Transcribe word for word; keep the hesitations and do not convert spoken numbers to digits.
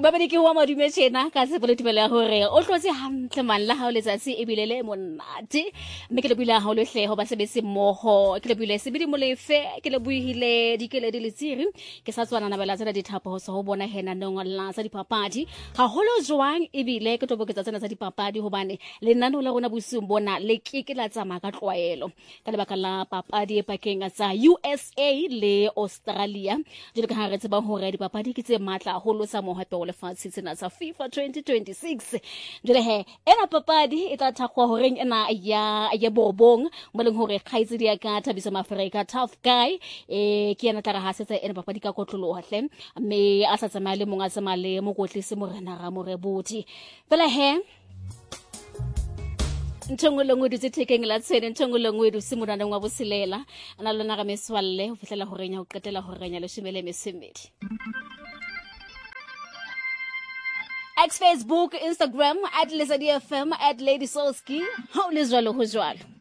ba bedi ke wa madume tjena ka se politimele ya hore o tlotse hantle man la ha o letsatsi e bile le monate mme ke le buile ha o le hleho ba sebetse mmoho ke le buile se bidi molefe ke le buihile dikele di letsiri ke sa tswana na bela tsena dithapo ho so ho bona hena nong la sa dipapadi ha holo jwang e bile ke toboketsa tsena sa dipapadi hobane lenano la rona bosung bona le ke ke la tsamaya ka tlwaelo ka lebaka la papadi e pakeng tsa U S A le Australia jwale ka ha re tseba hore dipapadi ke tse matla holo sa mohape o lefatshe tsena sa FIFA twenty twenty-six jwale he ena papadi e tla thakgwa horeng ena ya ya bobong mo leng hore khaitsedi ya ka Thabiso Maafrika tough guy e ke ena tla ha setsa ena papadi ka kotloloha hle mme a sa tsamaya le monga tsamale mo kotlise morena ra morebuti fela he ntongolongwe di tsekeng la tsene ntongolongwe di simurana ngwa bosilela ana lona ga meswalle ho fihlela horenya ho qetela horenya le shimele mesemedi X Facebook Instagram at Lesadi F M at Lady Solski ho le jwalo ho jwalo